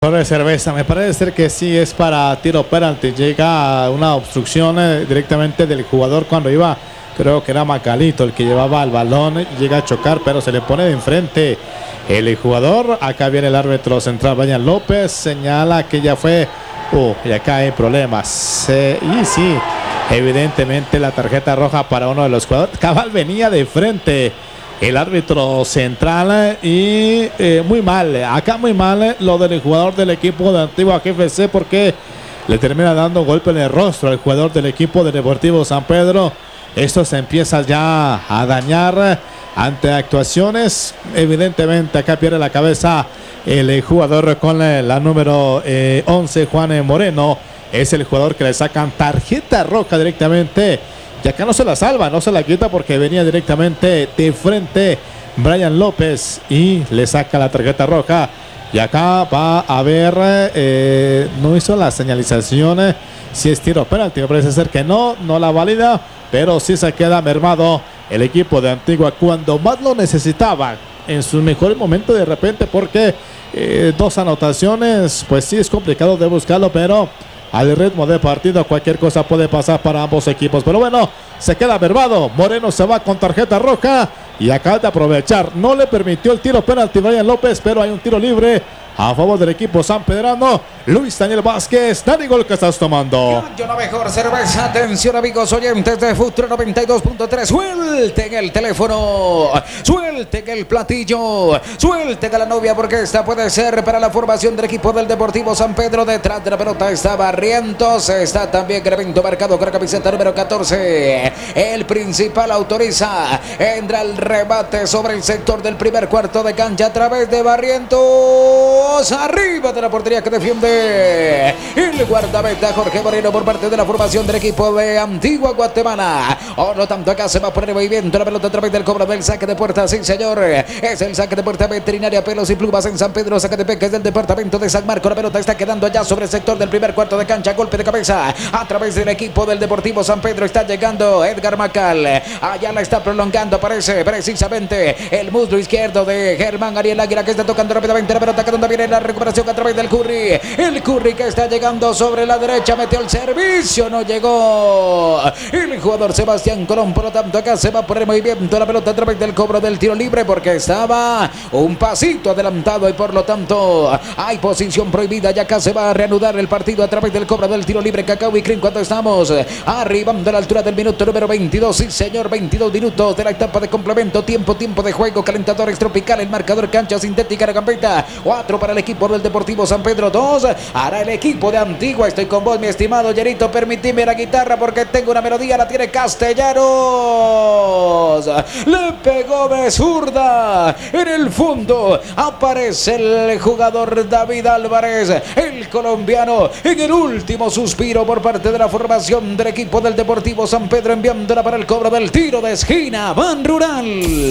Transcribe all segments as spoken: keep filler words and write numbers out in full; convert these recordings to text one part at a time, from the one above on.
De cerveza, me parece ser que sí es para tiro penalti. Llega una obstrucción eh, directamente del jugador cuando iba, creo que era Macalito el que llevaba el balón, llega a chocar, pero se le pone de enfrente el jugador. Acá viene el árbitro central, Brian López, señala que ya fue, uh, y acá hay problemas. Eh, y sí, evidentemente la tarjeta roja para uno de los jugadores. Cabal venía de frente el árbitro central y eh, muy mal, acá muy mal lo del jugador del equipo de Antigua G F C, porque le termina dando golpe en el rostro al jugador del equipo de Deportivo San Pedro. Esto se empieza ya a dañar ante actuaciones. Evidentemente acá pierde la cabeza el jugador con la, la número eh, once, Juan Moreno. Es el jugador que le sacan tarjeta roja directamente. Y acá no se la salva, no se la quita porque venía directamente de frente Brian López y le saca la tarjeta roja. Y acá va a ver, eh, no hizo la señalización, eh, si es tiro penalti, me parece ser que no, no la valida, pero sí se queda mermado el equipo de Antigua cuando más lo necesitaba, en su mejor momento de repente, porque eh, dos anotaciones, pues sí es complicado de buscarlo, pero al ritmo de partido cualquier cosa puede pasar para ambos equipos. Pero bueno, se queda mermado. Moreno se va con tarjeta roja y acaba de aprovechar. No le permitió el tiro penalti Brian López, pero hay un tiro libre a favor del equipo sanpedrano. Luis Daniel Vázquez, Dani, gol que estás tomando. Yo la mejor cerveza. Atención amigos oyentes de Futuro noventa y dos punto tres. Suelten el teléfono, suelten el platillo, suelten a la novia, porque esta puede ser para la formación del equipo del Deportivo San Pedro. Detrás de la pelota está Barrientos, está también Grevento marcado con la camiseta número catorce. El principal autoriza, entra el rebate sobre el sector del primer cuarto de cancha a través de Barrientos. Arriba de la portería que defiende el guardameta Jorge Moreno por parte de la formación del equipo de Antigua Guatemala. Oh, no tanto, acá se va a poner movimiento la pelota a través del cobro del saque de puerta. Sí, señor, es el saque de puerta veterinaria Pelos y Plumas en San Pedro Zacatepec, es del departamento de San Marcos. La pelota está quedando allá sobre el sector del primer cuarto de cancha. Golpe de cabeza a través del equipo del Deportivo San Pedro. Está llegando Edgar Macal. Allá la está prolongando, parece precisamente el muslo izquierdo de Germán Ariel Águila, que está tocando rápidamente la pelota, que donde viene la recuperación a través del Curry. El Curry que está llegando sobre la derecha, metió el servicio, no llegó el jugador Sebastián Colón. Por lo tanto, acá se va a poner movimiento la pelota a través del cobro del tiro libre, porque estaba un pasito adelantado y por lo tanto hay posición prohibida. Y acá se va a reanudar el partido a través del cobro del tiro libre. Cacao y Clean, cuando estamos arribando a la altura del minuto número veintidós. Sí, señor, veintidós minutos de la etapa de complemento. Tiempo, tiempo de juego, calentadores tropical, el marcador cancha sintética, la gambeta. cuatro para el equipo del Deportivo San Pedro, dos hará el equipo de Antigua. Estoy con vos, mi estimado Yerito, permitime la guitarra porque tengo una melodía, la tiene Castellanos. Le pegó de zurda en el fondo, aparece el jugador David Álvarez, el colombiano, en el último suspiro por parte de la formación del equipo del Deportivo San Pedro, enviándola para el cobro del tiro de esquina. Ban Rural.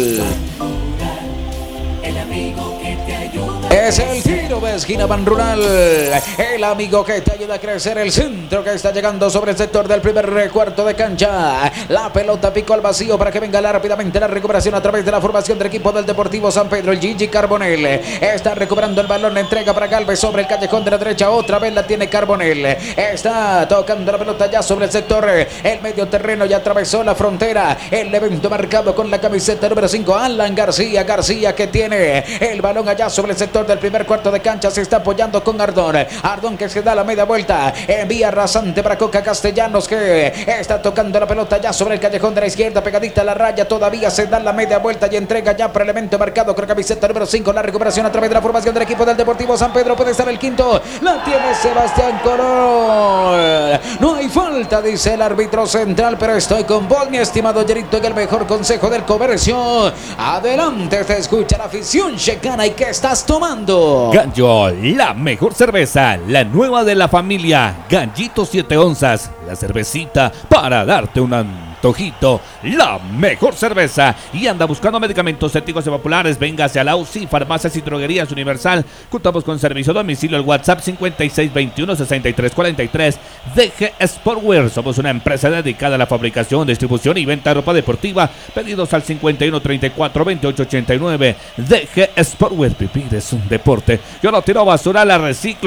El amigo que te ayuda. Es el tiro de esquina Ban Rural, el amigo que te ayuda a crecer. El centro que está llegando sobre el sector del primer cuarto de cancha. La pelota picó al vacío para que venga rápidamente la recuperación a través de la formación del equipo del Deportivo San Pedro. El Gigi Carbonell está recuperando el balón, entrega para Galvez sobre el callejón de la derecha. Otra vez la tiene Carbonell, está tocando la pelota ya sobre el sector, el medio terreno, ya atravesó la frontera. El evento marcado con la camiseta número cinco, Alan García. García que tiene el balón allá sobre el sector del primer cuarto de cancha, se está apoyando con Ardón. Ardón que se da la media vuelta, envía rasante para Coca Castellanos, que está tocando la pelota ya sobre el callejón de la izquierda, pegadita a la raya, todavía se da la media vuelta y entrega ya por elemento marcado con la camiseta número cinco. La recuperación a través de la formación del equipo del Deportivo San Pedro, puede estar el quinto, la tiene Sebastián Colón. No hay falta, dice el árbitro central, pero estoy con vos, mi estimado Yerito, en el mejor consejo del comercio. Adelante, te escucha la afición checana. ¿Y qué estás tomando? Gallo, la mejor cerveza, la nueva de la familia. Gallito siete onzas, la cervecita para darte un antojito. La mejor cerveza. Y anda buscando medicamentos éticos y populares, véngase a la U C I, Farmacias y Droguerías Universal. Contamos con servicio a domicilio al WhatsApp cincuenta y seis veintiuno sesenta y tres cuarenta y tres. D G Sportwear, somos una empresa dedicada a la fabricación, distribución y venta de ropa deportiva. Pedidos al cincuenta y uno treinta y cuatro veintiocho ochenta y nueve. D G Sportwear, vivir es un deporte. Yo no tiro basura, la reciclo.